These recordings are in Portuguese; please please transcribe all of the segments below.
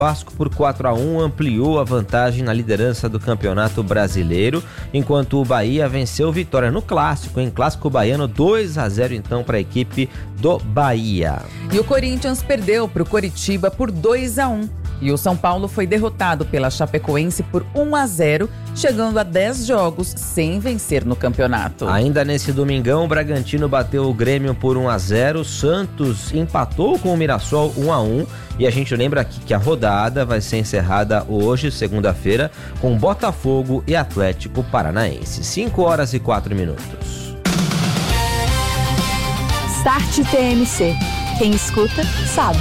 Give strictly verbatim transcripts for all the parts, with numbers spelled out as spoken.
Vasco por quatro a um ampliou a vantagem na liderança do Campeonato Brasileiro, enquanto o Bahia venceu o Vitória no Clássico, em Clássico Baiano, dois a zero então para a equipe do Bahia. E o Corinthians perdeu para o Coritiba por dois a um. E o São Paulo foi derrotado pela Chapecoense por um a zero, chegando a dez jogos sem vencer no campeonato. Ainda nesse domingão, o Bragantino bateu o Grêmio por um a zero, o Santos empatou com o Mirassol um a um, e a gente lembra aqui que a rodada vai ser encerrada hoje, segunda-feira, com Botafogo e Atlético Paranaense. cinco horas e quatro minutos. Start T M C. Quem escuta, sabe.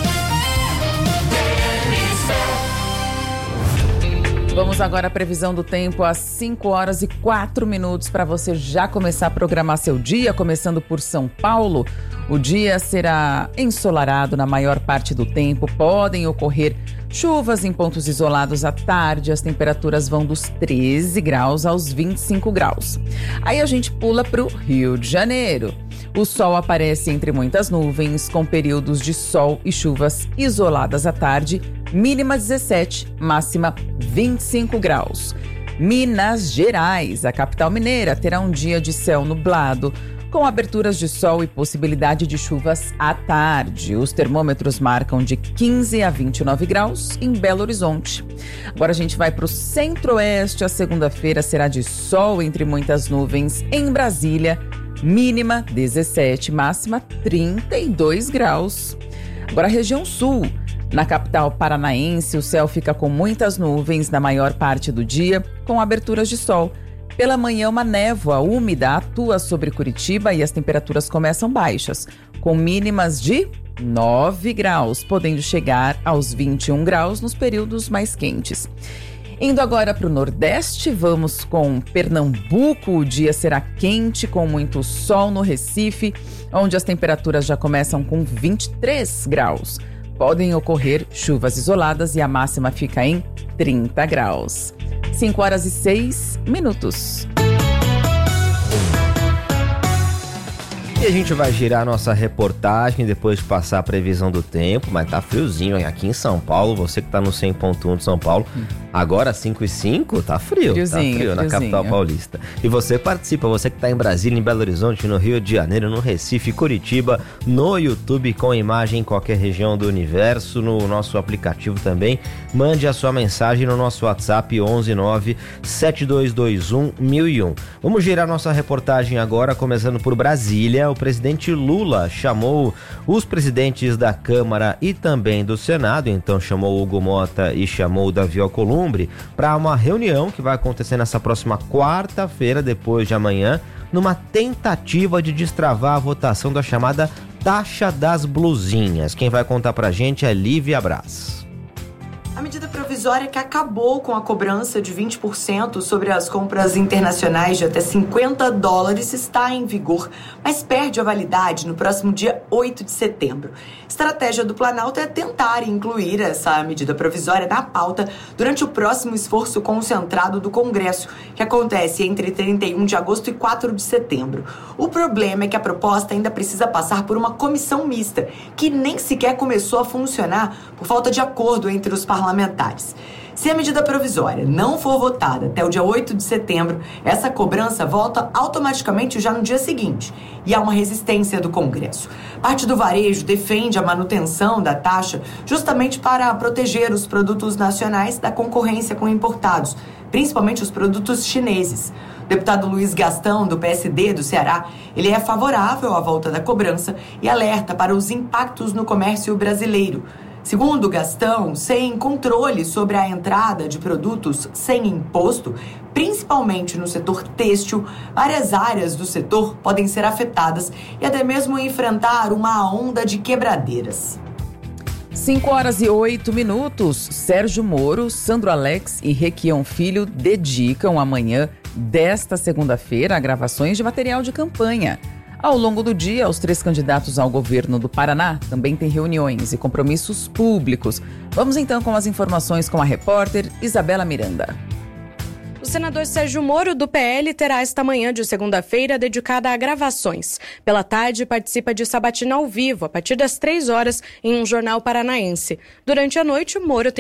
Vamos agora à previsão do tempo às cinco horas e quatro minutos para você já começar a programar seu dia, começando por São Paulo. O dia será ensolarado na maior parte do tempo, podem ocorrer chuvas em pontos isolados à tarde, as temperaturas vão dos treze graus aos vinte e cinco graus. Aí a gente pula para o Rio de Janeiro. O sol aparece entre muitas nuvens, com períodos de sol e chuvas isoladas à tarde, mínima dezessete, máxima vinte e cinco graus. Minas Gerais, a capital mineira, terá um dia de céu nublado, com aberturas de sol e possibilidade de chuvas à tarde. Os termômetros marcam de quinze a vinte e nove graus em Belo Horizonte. Agora a gente vai para o centro-oeste. A segunda-feira será de sol entre muitas nuvens em Brasília, mínima dezessete, máxima trinta e dois graus. Agora a região sul. Na capital paranaense, o céu fica com muitas nuvens na maior parte do dia, com aberturas de sol. Pela manhã, uma névoa úmida atua sobre Curitiba e as temperaturas começam baixas, com mínimas de nove graus, podendo chegar aos vinte e um graus nos períodos mais quentes. Indo agora para o Nordeste, vamos com Pernambuco. O dia será quente, com muito sol no Recife, onde as temperaturas já começam com vinte e três graus. Podem ocorrer chuvas isoladas e a máxima fica em trinta graus. cinco horas e seis minutos. E a gente vai girar nossa reportagem depois de passar a previsão do tempo, mas tá friozinho hein? Aqui em São Paulo, você que tá no cem ponto um de São Paulo, agora cinco e cinco, tá frio, friozinho, tá frio na friozinho. capital paulista. E você participa, você que tá em Brasília, em Belo Horizonte, no Rio de Janeiro, no Recife, Curitiba, no YouTube, com imagem em qualquer região do universo, no nosso aplicativo também. Mande a sua mensagem no nosso WhatsApp onze nove sete dois dois um mil e um. Vamos girar nossa reportagem agora, começando por Brasília. O presidente Lula chamou os presidentes da Câmara e também do Senado, então chamou Hugo Mota e chamou Davi Alcolumbre, para uma reunião que vai acontecer nessa próxima quarta-feira, depois de amanhã, numa tentativa de destravar a votação da chamada taxa das blusinhas. Quem vai contar pra gente é Lívia Braz. A medida provisória que acabou com a cobrança de vinte por cento sobre as compras internacionais de até cinquenta dólares está em vigor, mas perde a validade no próximo dia oito de setembro. Estratégia do Planalto é tentar incluir essa medida provisória na pauta durante o próximo esforço concentrado do Congresso, que acontece entre trinta e um de agosto e quatro de setembro. O problema é que a proposta ainda precisa passar por uma comissão mista, que nem sequer começou a funcionar por falta de acordo entre os parlamentares. parlamentares. Se a medida provisória não for votada até o dia oito de setembro, essa cobrança volta automaticamente já no dia seguinte, e há uma resistência do Congresso. Parte do varejo defende a manutenção da taxa justamente para proteger os produtos nacionais da concorrência com importados, principalmente os produtos chineses. O deputado Luiz Gastão, do P S D do Ceará, ele é favorável à volta da cobrança e alerta para os impactos no comércio brasileiro. Segundo Gastão, sem controle sobre a entrada de produtos sem imposto, principalmente no setor têxtil, várias áreas do setor podem ser afetadas e até mesmo enfrentar uma onda de quebradeiras. cinco horas e oito minutos. Sérgio Moro, Sandro Alex e Requião Filho dedicam amanhã desta segunda-feira a gravações de material de campanha. Ao longo do dia, os três candidatos ao governo do Paraná também têm reuniões e compromissos públicos. Vamos então com as informações com a repórter Isabela Miranda. O senador Sérgio Moro, do P L, terá esta manhã de segunda-feira dedicada a gravações. Pela tarde, participa de sabatina ao vivo, a partir das três horas, em um jornal paranaense. Durante a noite, Moro tem